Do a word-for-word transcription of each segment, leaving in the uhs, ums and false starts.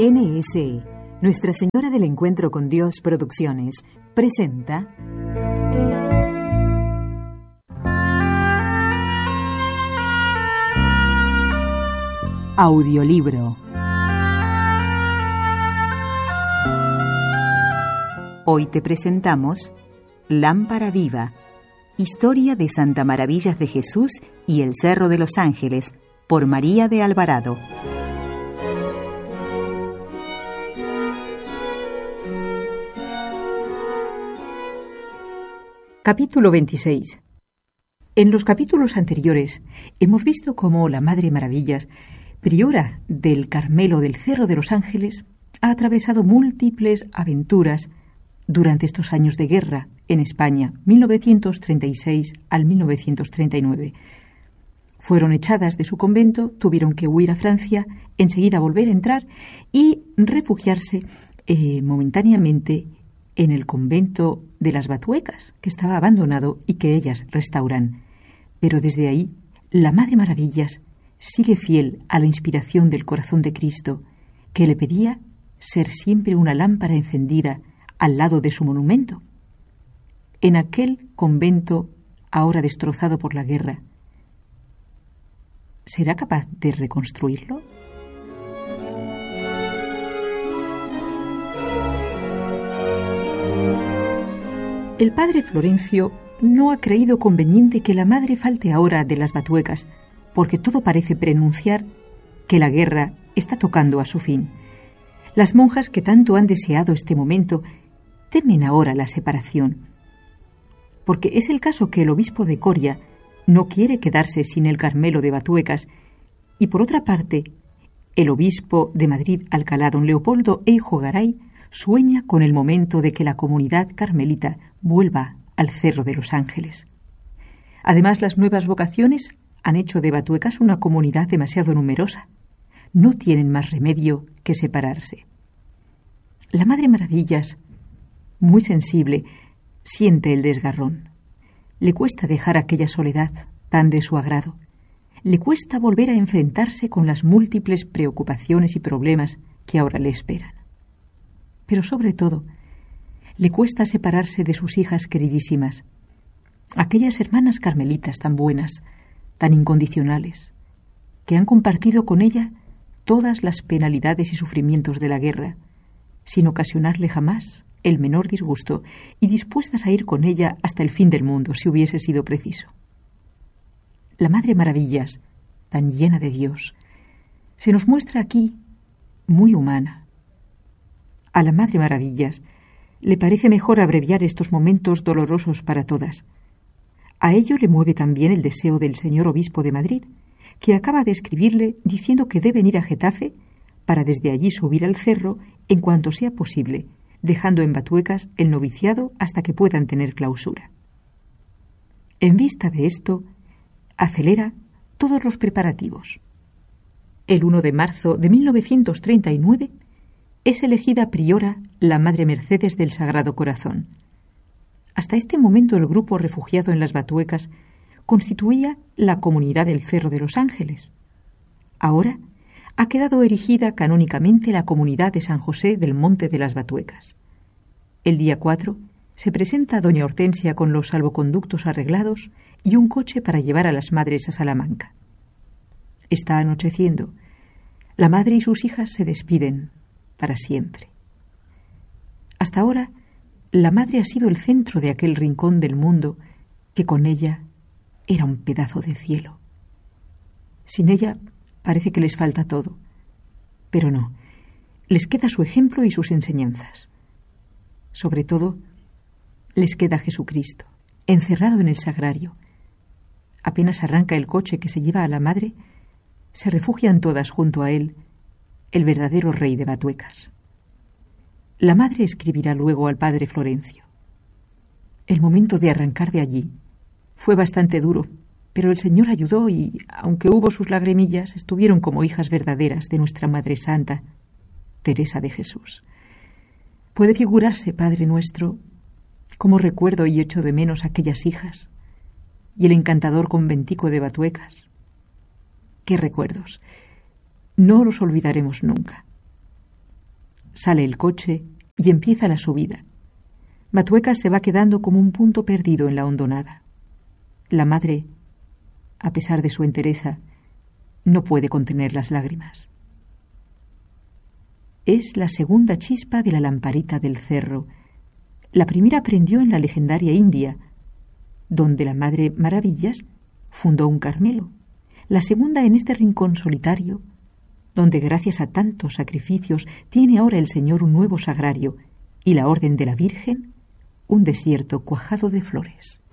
N S E, Nuestra Señora del Encuentro con Dios Producciones, presenta Audiolibro. Hoy te presentamos Lámpara Viva, Historia de Santa Maravillas de Jesús y el Cerro de los Ángeles, por María de Alvarado. Capítulo veintiséis. En los capítulos anteriores hemos visto cómo la Madre Maravillas, priora del Carmelo del Cerro de los Ángeles, ha atravesado múltiples aventuras durante estos años de guerra en España, mil novecientos treinta y seis al mil novecientos treinta y nueve. Fueron echadas de su convento, tuvieron que huir a Francia, enseguida volver a entrar y refugiarse eh, momentáneamente en el convento de las Batuecas, que estaba abandonado y que ellas restauran. Pero desde ahí, la Madre Maravillas sigue fiel a la inspiración del corazón de Cristo, que le pedía ser siempre una lámpara encendida al lado de su monumento. En aquel convento, ahora destrozado por la guerra, ¿será capaz de reconstruirlo? El padre Florencio no ha creído conveniente que la madre falte ahora de las Batuecas, porque todo parece preanunciar que la guerra está tocando a su fin. Las monjas que tanto han deseado este momento temen ahora la separación, porque es el caso que el obispo de Coria no quiere quedarse sin el Carmelo de Batuecas, y por otra parte, el obispo de Madrid, Alcalá, don Leopoldo Eijo Garay, sueña con el momento de que la comunidad carmelita vuelva al Cerro de los Ángeles. Además, las nuevas vocaciones han hecho de Batuecas una comunidad demasiado numerosa. No tienen más remedio que separarse. La Madre Maravillas, muy sensible, siente el desgarrón. Le cuesta dejar aquella soledad tan de su agrado. Le cuesta volver a enfrentarse con las múltiples preocupaciones y problemas que ahora le esperan. Pero sobre todo, le cuesta separarse de sus hijas queridísimas, aquellas hermanas carmelitas tan buenas, tan incondicionales, que han compartido con ella todas las penalidades y sufrimientos de la guerra, sin ocasionarle jamás el menor disgusto y dispuestas a ir con ella hasta el fin del mundo si hubiese sido preciso. La Madre Maravillas, tan llena de Dios, se nos muestra aquí muy humana. A la Madre Maravillas le parece mejor abreviar estos momentos dolorosos para todas. A ello le mueve también el deseo del señor obispo de Madrid, que acaba de escribirle diciendo que deben ir a Getafe para desde allí subir al cerro en cuanto sea posible, dejando en Batuecas el noviciado hasta que puedan tener clausura. En vista de esto, acelera todos los preparativos. El primero de marzo de mil novecientos treinta y nueve es elegida priora la Madre Mercedes del Sagrado Corazón. Hasta este momento el grupo refugiado en las Batuecas constituía la comunidad del Cerro de los Ángeles. Ahora ha quedado erigida canónicamente la comunidad de San José del Monte de las Batuecas. El día cuatro se presenta doña Hortensia con los salvoconductos arreglados y un coche para llevar a las madres a Salamanca. Está anocheciendo. La madre y sus hijas se despiden para siempre. Hasta ahora, la madre ha sido el centro de aquel rincón del mundo que con ella era un pedazo de cielo. Sin ella parece que les falta todo, pero no, les queda su ejemplo y sus enseñanzas. Sobre todo, les queda Jesucristo, encerrado en el sagrario. Apenas arranca el coche que se lleva a la madre, se refugian todas junto a él, el verdadero rey de Batuecas. La madre escribirá luego al padre Florencio. El momento de arrancar de allí fue bastante duro, pero el Señor ayudó y, aunque hubo sus lagrimillas, estuvieron como hijas verdaderas de nuestra Madre Santa, Teresa de Jesús. Puede figurarse, Padre nuestro, cómo recuerdo y echo de menos aquellas hijas y el encantador conventico de Batuecas. ¡Qué recuerdos! No los olvidaremos nunca. Sale el coche y empieza la subida. Batuecas se va quedando como un punto perdido en la hondonada. La madre, a pesar de su entereza, no puede contener las lágrimas. Es la segunda chispa de la lamparita del cerro. La primera prendió en la legendaria India, donde la Madre Maravillas fundó un Carmelo. La segunda en este rincón solitario, donde gracias a tantos sacrificios tiene ahora el Señor un nuevo sagrario y la Orden de la Virgen un desierto cuajado de flores.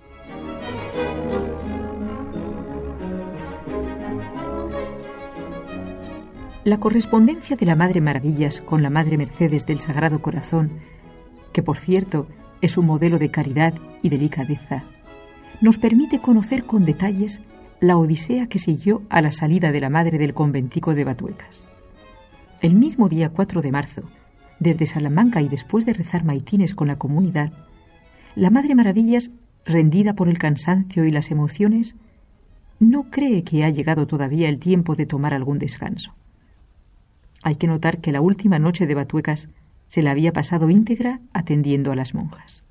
La correspondencia de la Madre Maravillas con la Madre Mercedes del Sagrado Corazón, que por cierto es un modelo de caridad y delicadeza, nos permite conocer con detalles la odisea que siguió a la salida de la Madre del conventico de Batuecas. El mismo día cuatro de marzo, desde Salamanca y después de rezar maitines con la comunidad, la Madre Maravillas, rendida por el cansancio y las emociones, no cree que ha llegado todavía el tiempo de tomar algún descanso. Hay que notar que la última noche de Batuecas se la había pasado íntegra atendiendo a las monjas.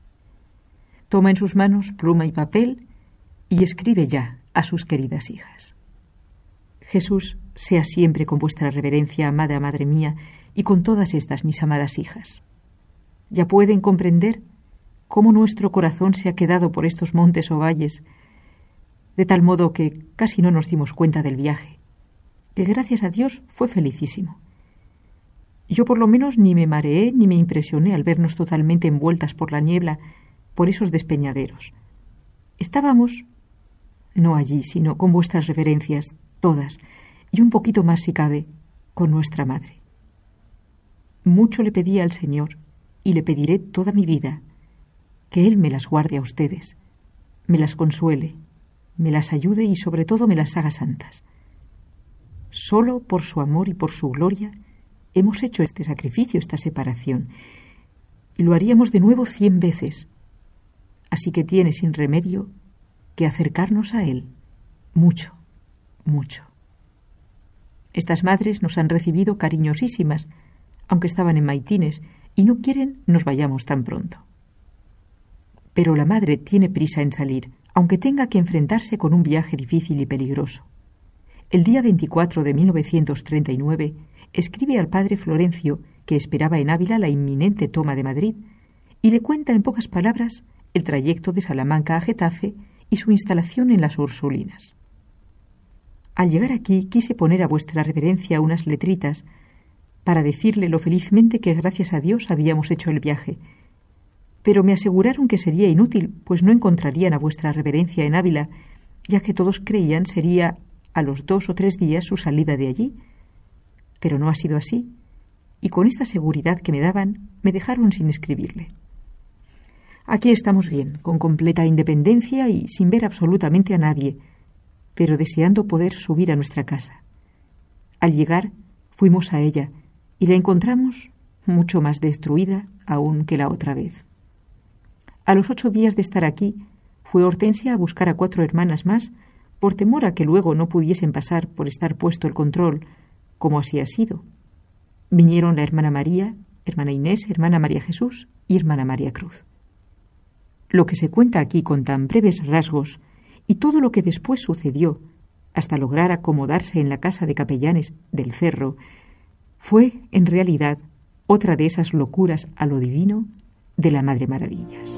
Toma en sus manos pluma y papel y escribe ya a sus queridas hijas. Jesús sea siempre con vuestra reverencia, amada Madre mía, y con todas estas mis amadas hijas. Ya pueden comprender cómo nuestro corazón se ha quedado por estos montes o valles, de tal modo que casi no nos dimos cuenta del viaje, que gracias a Dios fue felicísimo. Yo por lo menos ni me mareé ni me impresioné al vernos totalmente envueltas por la niebla, por esos despeñaderos. Estábamos, no allí, sino con vuestras reverencias, todas, y un poquito más si cabe, con nuestra Madre. Mucho le pedí al Señor, y le pediré toda mi vida, que Él me las guarde a ustedes, me las consuele, me las ayude y sobre todo me las haga santas. Solo por su amor y por su gloria hemos hecho este sacrificio, esta separación, y lo haríamos de nuevo cien veces. Así que tiene sin remedio que acercarnos a Él, mucho, mucho. Estas madres nos han recibido cariñosísimas, aunque estaban en maitines, y no quieren nos vayamos tan pronto. Pero la madre tiene prisa en salir, aunque tenga que enfrentarse con un viaje difícil y peligroso. El día veinticuatro de mil novecientos treinta y nueve escribe al padre Florencio que esperaba en Ávila la inminente toma de Madrid y le cuenta en pocas palabras el trayecto de Salamanca a Getafe y su instalación en las Ursulinas. Al llegar aquí quise poner a vuestra reverencia unas letritas para decirle lo felizmente que gracias a Dios habíamos hecho el viaje, pero me aseguraron que sería inútil, pues no encontrarían a vuestra reverencia en Ávila, ya que todos creían sería a los dos o tres días su salida de allí. Pero no ha sido así, y con esta seguridad que me daban, me dejaron sin escribirle. Aquí estamos bien, con completa independencia y sin ver absolutamente a nadie, pero deseando poder subir a nuestra casa. Al llegar, fuimos a ella, y la encontramos mucho más destruida aún que la otra vez. A los ocho días de estar aquí, fue Hortensia a buscar a cuatro hermanas más, por temor a que luego no pudiesen pasar por estar puesto el control, como así ha sido. Vinieron la hermana María, hermana Inés, hermana María Jesús y hermana María Cruz. Lo que se cuenta aquí con tan breves rasgos y todo lo que después sucedió, hasta lograr acomodarse en la casa de capellanes del Cerro, fue, en realidad, otra de esas locuras a lo divino de la Madre Maravillas.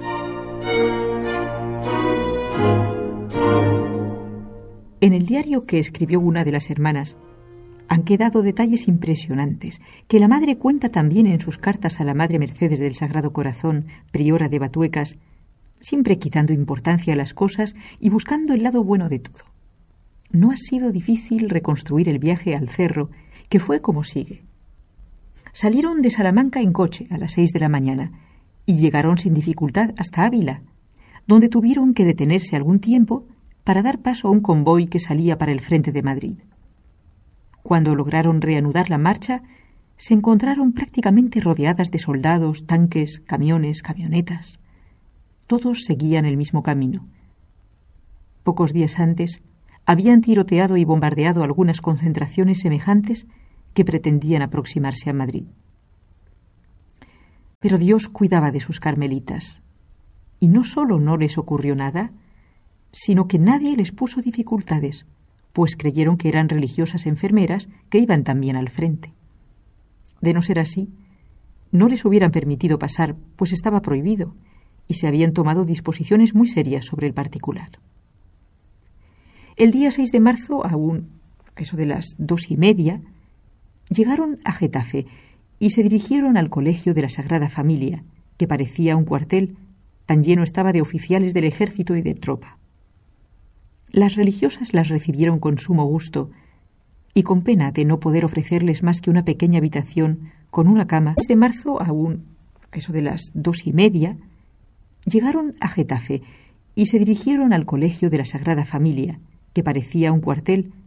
En el diario que escribió una de las hermanas han quedado detalles impresionantes que la Madre cuenta también en sus cartas a la Madre Mercedes del Sagrado Corazón, priora de Batuecas, siempre quitando importancia a las cosas y buscando el lado bueno de todo. No ha sido difícil reconstruir el viaje al Cerro, que fue como sigue. Salieron de Salamanca en coche a las seis de la mañana y llegaron sin dificultad hasta Ávila, donde tuvieron que detenerse algún tiempo para dar paso a un convoy que salía para el frente de Madrid. Cuando lograron reanudar la marcha, se encontraron prácticamente rodeadas de soldados, tanques, camiones, camionetas. Todos seguían el mismo camino. Pocos días antes, habían tiroteado y bombardeado algunas concentraciones semejantes que pretendían aproximarse a Madrid. Pero Dios cuidaba de sus carmelitas. Y no solo no les ocurrió nada, sino que nadie les puso dificultades, pues creyeron que eran religiosas enfermeras que iban también al frente. De no ser así, no les hubieran permitido pasar, pues estaba prohibido, y se habían tomado disposiciones muy serias sobre el particular. El día seis de marzo, aún a eso de las dos y media, llegaron a Getafe y se dirigieron al colegio de la Sagrada Familia, que parecía un cuartel, tan lleno estaba de oficiales del ejército y de tropa. Las religiosas las recibieron con sumo gusto y con pena de no poder ofrecerles más que una pequeña habitación con una cama. El seis de marzo, aún a eso de las dos y media, llegaron a Getafe y se dirigieron al colegio de la Sagrada Familia, que parecía un cuartel